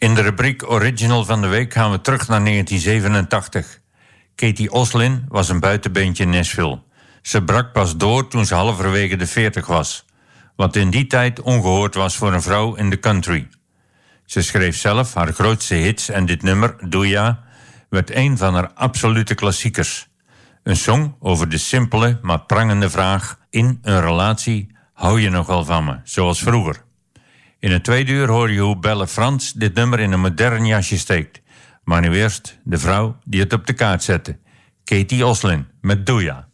In de rubriek Original van de Week gaan we terug naar 1987. Katie Oslin was een buitenbeentje in Nashville. Ze brak pas door toen ze halverwege de 40 was, wat in die tijd ongehoord was voor een vrouw in de country. Ze schreef zelf haar grootste hits en dit nummer, Doe Ja, werd een van haar absolute klassiekers. Een song over de simpele maar prangende vraag in een relatie: hou je nog wel van me, zoals vroeger? In het tweede uur hoor je hoe Belle Frans dit nummer in een modern jasje steekt. Maar nu eerst de vrouw die het op de kaart zette. Katie Oslin met Doe Ja.